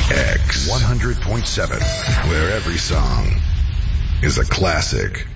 X 100.7, where every song is a classic.